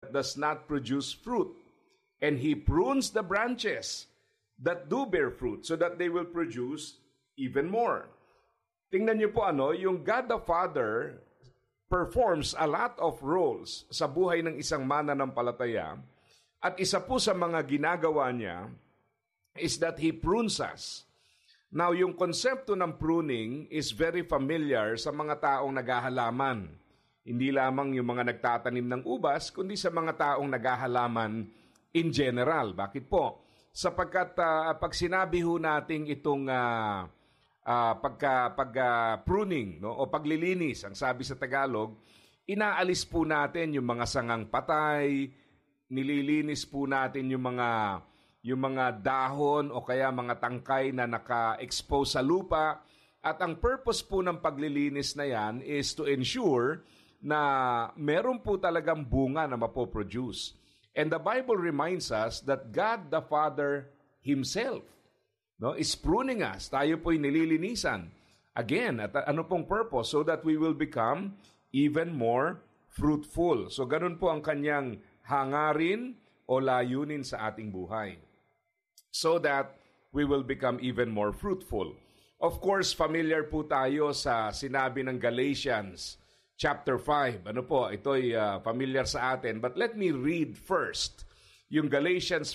does not produce fruit. And He prunes the branches that do bear fruit so that they will produce even more. Tingnan niyo po yung God the Father performs a lot of roles sa buhay ng isang mananampalataya. At isa po sa mga ginagawa niya is that He prunes us. Now, yung konsepto ng pruning is very familiar sa mga taong naghahalaman. Hindi lamang yung mga nagtatanim ng ubas, kundi sa mga taong naghahalaman in general. Bakit po? Sapagkat pag sinabi ho natin itong pruning, no, o paglilinis, ang sabi sa Tagalog, inaalis po natin yung mga sangang patay, nililinis po natin yung mga dahon o kaya mga tangkay na naka-expose sa lupa. At ang purpose po ng paglilinis na yan is to ensure na meron po talagang bunga na mapoproduce. And the Bible reminds us that God the Father Himself is pruning us. Tayo po'y nililinisan. Again, at ano pong purpose? So that we will become even more fruitful. So ganun po ang kanyang hangarin o layunin sa ating buhay. So that we will become even more fruitful. Of course, familiar po tayo sa sinabi ng Galatians chapter 5. Ano po, ito'y familiar sa atin. But let me read first yung Galatians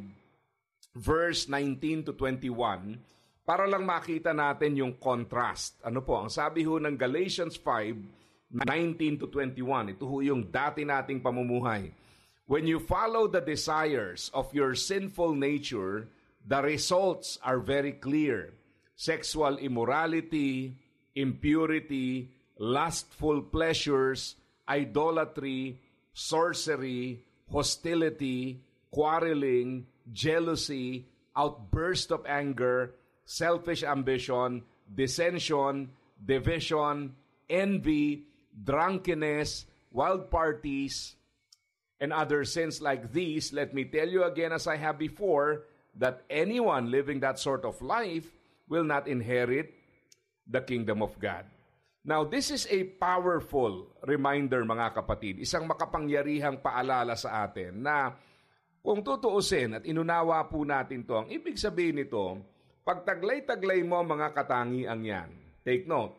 5, verse 19 to 21, para lang makita natin yung contrast. Ano po, ang sabi ho ng Galatians 5, 19 to 21, ito ho yung dati nating pamumuhay. When you follow the desires of your sinful nature, the results are very clear. Sexual immorality, impurity, lustful pleasures, idolatry, sorcery, hostility, quarreling, jealousy, outburst of anger, selfish ambition, dissension, division, envy, drunkenness, wild parties, and other sins like these. Let me tell you again, as I have before, that anyone living that sort of life will not inherit the kingdom of God. Now, this is a powerful reminder, mga kapatid, isang makapangyarihang paalala sa atin na kung tutuusin at inunawa po natin to, ang ibig sabihin nito, pag taglay-taglay mo mga katangiang yan, take note,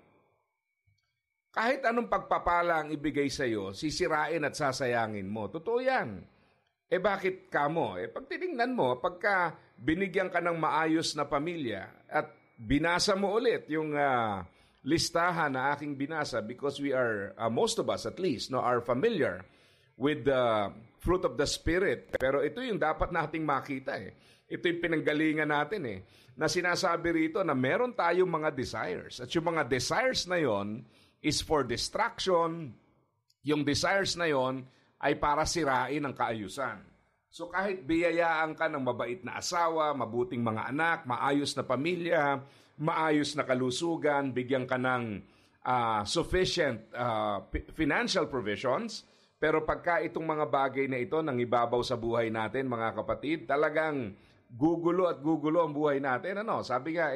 kahit anong pagpapala ang ibigay sa iyo, sisirain at sasayangin mo. Totoo yan. Bakit ka mo? Pag tinignan mo, pagka binigyan ka ng maayos na pamilya at binasa mo ulit yung listahan na aking binasa, because we are, most of us at least, are familiar with the fruit of the Spirit. Pero ito yung dapat nating makita. Ito yung pinanggalingan natin na sinasabi rito na meron tayong mga desires. At yung mga desires na yon is for distraction. Yung desires na yon ay para sirain ang kaayusan. So kahit biyayaan ka ng mabait na asawa, mabuting mga anak, maayos na pamilya, maayos na kalusugan, bigyan ka ng sufficient financial provisions, pero pagka itong mga bagay na ito nang ibabaw sa buhay natin, mga kapatid, talagang gugulo at gugulo ang buhay natin. Sabi nga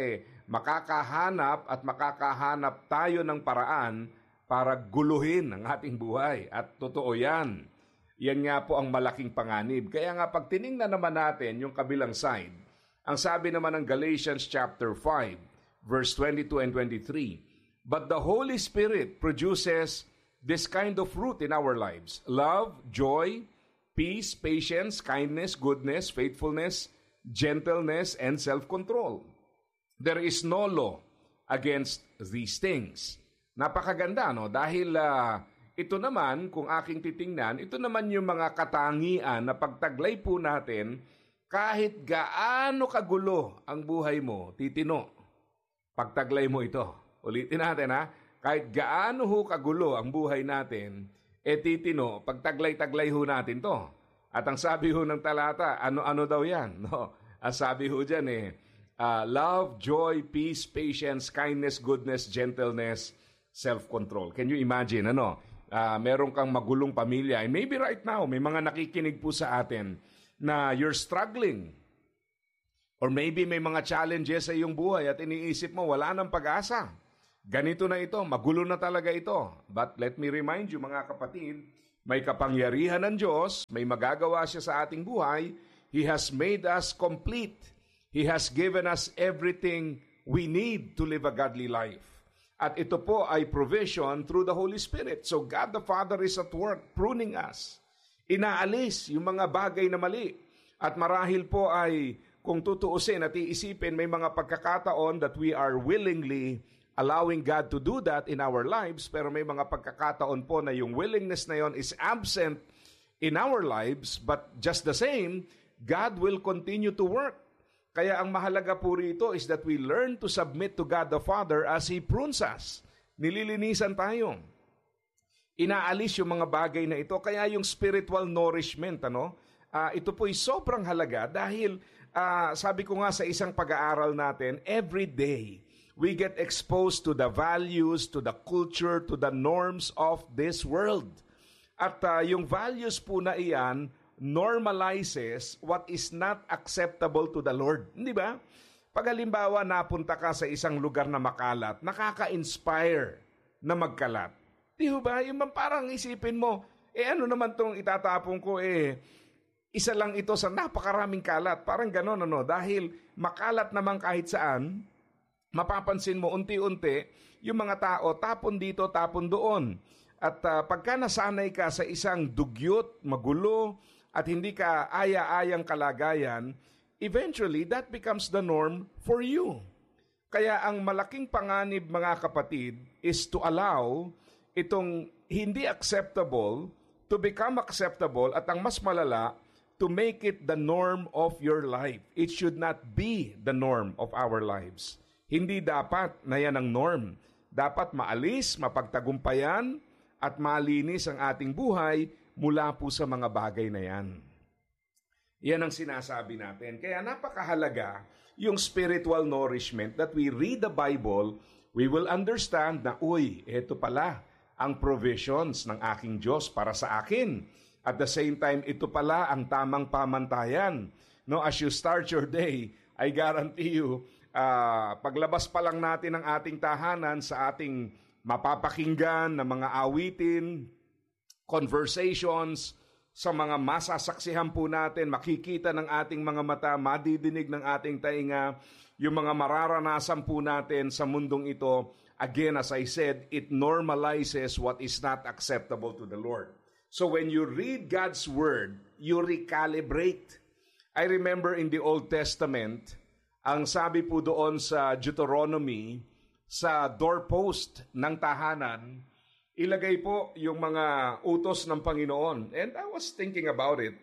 makakahanap tayo ng paraan para guluhin ang ating buhay. At totoo yan. Yan nga po ang malaking panganib. Kaya nga pag tiningnan naman natin yung kabilang side, ang sabi naman ng Galatians chapter 5, verse 22 and 23, but the Holy Spirit produces this kind of fruit in our lives: love, joy, peace, patience, kindness, goodness, faithfulness, gentleness, and self-control. There is no law against these things. Napakaganda, dahil ito naman, kung aking titingnan, ito naman yung mga katangian na pagtaglay po natin, kahit gaano kagulo ang buhay mo, titino, pagtaglay mo ito. Ulitin natin kahit gaano kagulo ang buhay natin, titino, pagtaglay-taglay natin to. At ang sabi ng talata, ano daw yan? Ang sabi dyan love, joy, peace, patience, kindness, goodness, gentleness, self-control. Can you imagine, meron kang magulong pamilya, and maybe right now, may mga nakikinig po sa atin na you're struggling. Or maybe may mga challenges sa iyong buhay at iniisip mo, wala nang pag-asa. Ganito na ito, magulo na talaga ito. But let me remind you, mga kapatid, May kapangyarihan ng Diyos, may magagawa siya sa ating buhay. He has made us complete. He has given us everything we need to live a godly life. At ito po ay provision through the Holy Spirit. So God the Father is at work pruning us. Inaalis yung mga bagay na mali. At marahil po ay kung tutuusin at iisipin, may mga pagkakataon that we are willingly allowing God to do that in our lives, pero may mga pagkakataon po na yung willingness na yon is absent in our lives, but just the same, God will continue to work. Kaya ang mahalaga po rito is that we learn to submit to God the Father as He prunes us. Nililinisan tayo. Inaalis yung mga bagay na ito. Kaya yung spiritual nourishment, ito po'y sobrang halaga dahil sabi ko nga sa isang pag-aaral natin, every day, we get exposed to the values, to the culture, to the norms of this world. At yung values po na iyan normalizes what is not acceptable to the Lord. Hindi ba? Pag halimbawa napunta ka sa isang lugar na makalat, nakaka-inspire na magkalat. Di ba? Yung parang isipin mo, ano naman tong itatapon ko isa lang ito sa napakaraming kalat. Parang gano'n, dahil makalat naman kahit saan, mapapansin mo unti-unti, yung mga tao tapon dito, tapon doon. At pagka nasanay ka sa isang dugyot, magulo, at hindi ka aya-ayang kalagayan, eventually that becomes the norm for you. Kaya ang malaking panganib, mga kapatid, is to allow itong hindi acceptable to become acceptable, at ang mas malala, to make it the norm of your life. It should not be the norm of our lives. Hindi dapat na yan ang norm. Dapat maalis, mapagtagumpayan, at malinis ang ating buhay mula po sa mga bagay na yan. Yan ang sinasabi natin. Kaya napakahalaga yung spiritual nourishment that we read the Bible, we will understand na, ito pala ang provisions ng aking Diyos para sa akin. At the same time, ito pala ang tamang pamantayan. As you start your day, I guarantee you, paglabas pa lang natin ng ating tahanan sa ating mapapakinggan na mga awitin, conversations, sa mga masasaksihan po natin, makikita ng ating mga mata, madidinig ng ating tainga, yung mga mararanasan po natin sa mundong ito. Again, as I said, it normalizes what is not acceptable to the Lord. So when you read God's Word, you recalibrate. I remember in the Old Testament, ang sabi po doon sa Deuteronomy, sa doorpost ng tahanan, ilagay po yung mga utos ng Panginoon. And I was thinking about it.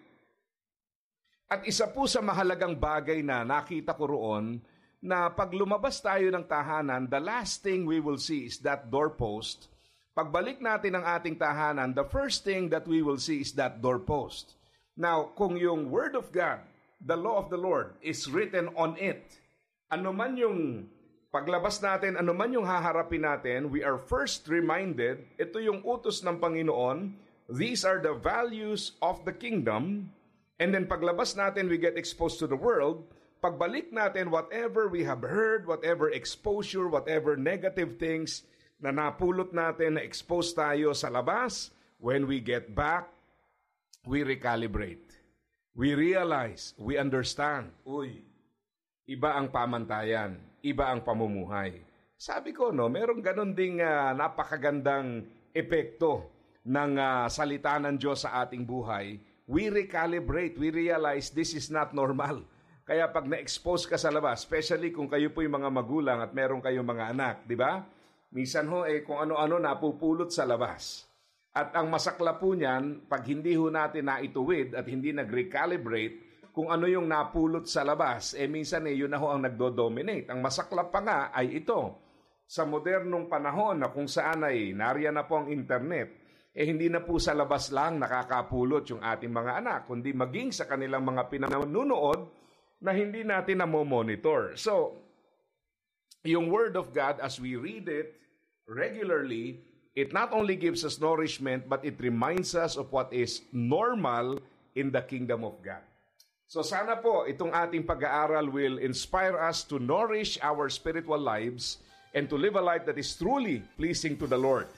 At isa po sa mahalagang bagay na nakita ko roon, na pag lumabas tayo ng tahanan, the last thing we will see is that doorpost. Pagbalik natin ang ating tahanan, the first thing that we will see is that doorpost. Now, kung yung Word of God, the law of the Lord, is written on it, ano man yung paglabas natin, ano man yung haharapin natin, we are first reminded, ito yung utos ng Panginoon, these are the values of the kingdom, and then paglabas natin, we get exposed to the world, pagbalik natin, whatever we have heard, whatever exposure, whatever negative things na napulot natin, na expose tayo sa labas, when we get back, we recalibrate. We realize, we understand, iba ang pamantayan, iba ang pamumuhay. Sabi ko, merong ganun ding napakagandang epekto ng salita ng Diyos sa ating buhay. We recalibrate, we realize this is not normal. Kaya pag na-expose ka sa labas, especially kung kayo po yung mga magulang at meron kayong mga anak, di ba? Minsan kung ano-ano napupulot sa labas. At ang masakla po niyan, pag hindi natin naituwid at hindi nag-recalibrate, kung ano yung napulot sa labas, minsan yun na ang nagdo-dominate. Ang masakla pa nga ay ito. Sa modernong panahon na kung saan ay nariyan na po ang internet, hindi na po sa labas lang nakakapulot yung ating mga anak, kundi maging sa kanilang mga pinanunood na hindi natin na-monitor. So, yung Word of God, as we read it regularly, it not only gives us nourishment, but it reminds us of what is normal in the kingdom of God. So sana po, itong ating pag-aaral will inspire us to nourish our spiritual lives and to live a life that is truly pleasing to the Lord.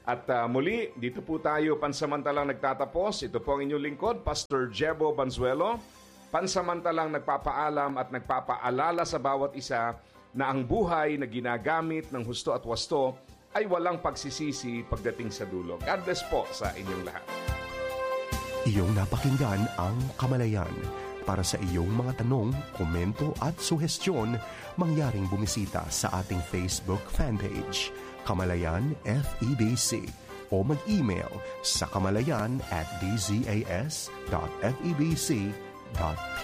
At muli, dito po tayo pansamantalang nagtatapos. Ito po ang inyong lingkod, Pastor Jebo Banzuelo. Pansamantalang nagpapaalam at nagpapaalala sa bawat isa na ang buhay na ginagamit ng husto at wasto ay walang pagsisisi pagdating sa dulo. God bless po sa inyong lahat. Iyong napakinggan ang Kamalayan. Para sa iyong mga tanong, komento at suhestyon, mangyaring bumisita sa ating Facebook fanpage, Kamalayan FEBC, o mag-email sa kamalayan@dzas.febc.ph.